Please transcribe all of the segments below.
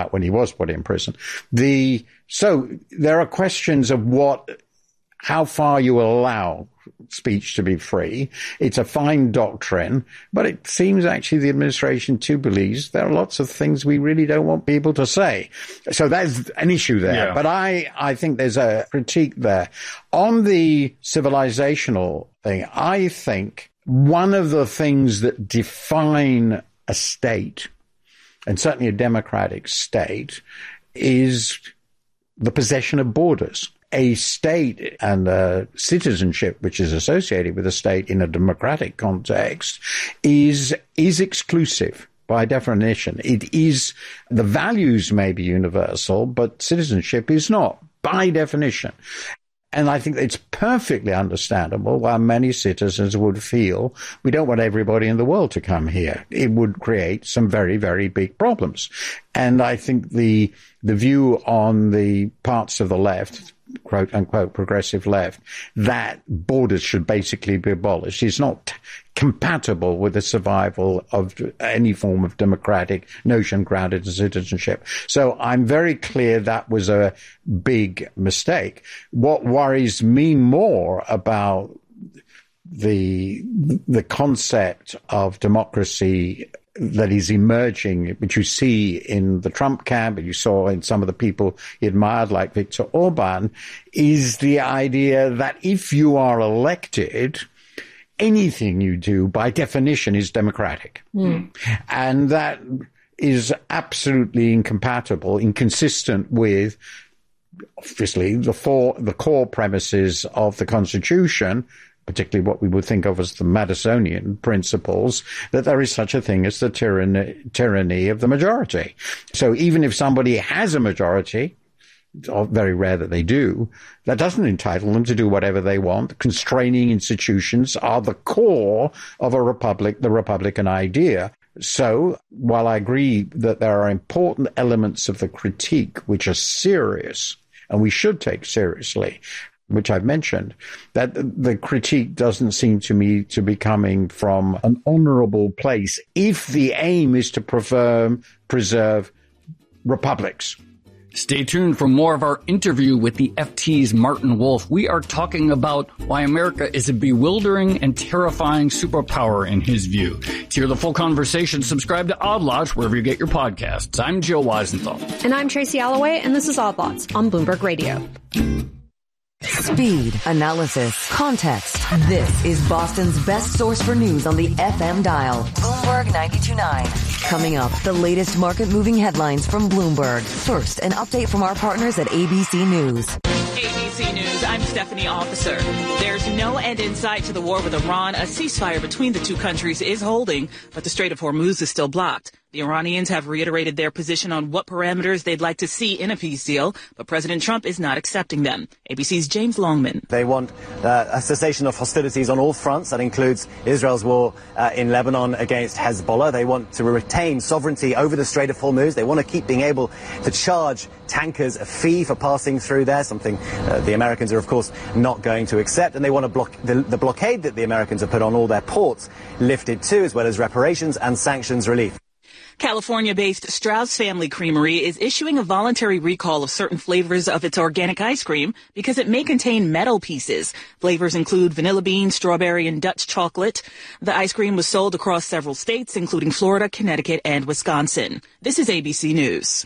out when he was put in prison. So there are questions of how far you allow speech to be free. It's a fine doctrine, but it seems actually the administration too believes there are lots of things we really don't want people to say. So that's an issue there. Yeah. But I think there's a critique there. On the civilizational thing, I think one of the things that define a state, and certainly a democratic state, is the possession of borders. A state and citizenship, which is associated with a state in a democratic context, is exclusive by definition. It is, the values may be universal, but citizenship is not, by definition. And I think it's perfectly understandable why many citizens would feel we don't want everybody in the world to come here. It would create some very, very big problems. And I think the view on the parts of the left, quote unquote progressive left, that borders should basically be abolished is not compatible with the survival of any form of democratic notion grounded in citizenship. So I'm very clear that was a big mistake. What worries me more about the concept of democracy that is emerging, which you see in the Trump camp, and you saw in some of the people he admired, like Viktor Orban, is the idea that if you are elected, anything you do, by definition, is democratic. And that is absolutely inconsistent with, obviously, the core premises of the Constitution, particularly what we would think of as the Madisonian principles, that there is such a thing as the tyranny of the majority. So even if somebody has a majority, very rare that they do, that doesn't entitle them to do whatever they want. Constraining institutions are the core of a republic, the Republican idea. So while I agree that there are important elements of the critique which are serious and we should take seriously, which I've mentioned, that the critique doesn't seem to me to be coming from an honorable place if the aim is to preserve republics. Stay tuned for more of our interview with the FT's Martin Wolf. We are talking about why America is a bewildering and terrifying superpower in his view. To hear the full conversation, subscribe to Odd Lots wherever you get your podcasts. I'm Jill Weisenthal. And I'm Tracy Alloway, and this is Odd Lots on Bloomberg Radio. Speed, analysis, context. This is Boston's best source for news on the FM dial. Bloomberg 92.9. Coming up, the latest market-moving headlines from Bloomberg. First, an update from our partners at ABC News. ABC News, I'm Stephanie Officer. There's no end in sight to the war with Iran. A ceasefire between the two countries is holding, but the Strait of Hormuz is still blocked. The Iranians have reiterated their position on what parameters they'd like to see in a peace deal, but President Trump is not accepting them. ABC's James Longman. They want a cessation of hostilities on all fronts. That includes Israel's war in Lebanon against Hezbollah. They want to retain sovereignty over the Strait of Hormuz. They want to keep being able to charge tankers a fee for passing through there, something the Americans are, of course, not going to accept. And they want to the blockade that the Americans have put on all their ports lifted too, as well as reparations and sanctions relief. California-based Strauss Family Creamery is issuing a voluntary recall of certain flavors of its organic ice cream because it may contain metal pieces. Flavors include vanilla bean, strawberry, and Dutch chocolate. The ice cream was sold across several states, including Florida, Connecticut, and Wisconsin. This is ABC News.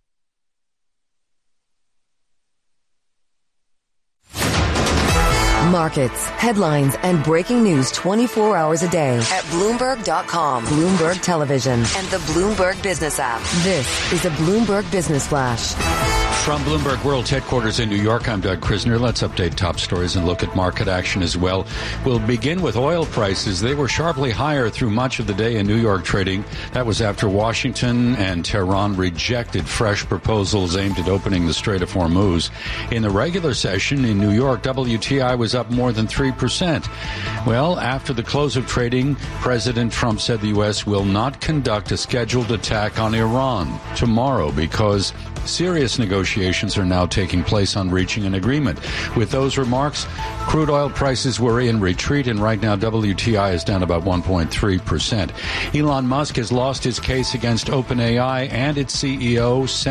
Markets, headlines, and breaking news 24 hours a day at Bloomberg.com, Bloomberg Television, and the Bloomberg Business app. This is a Bloomberg Business Flash. From Bloomberg World Headquarters in New York, I'm Doug Krisner. Let's update top stories and look at market action as well. We'll begin with oil prices. They were sharply higher through much of the day in New York trading. That was after Washington and Tehran rejected fresh proposals aimed at opening the Strait of Hormuz. In the regular session in New York, WTI was up more than 3%. Well, after the close of trading, President Trump said the U.S. will not conduct a scheduled attack on Iran tomorrow because serious negotiations are now taking place on reaching an agreement. With those remarks, crude oil prices were in retreat, and right now WTI is down about 1.3%. Elon Musk has lost his case against OpenAI and its CEO,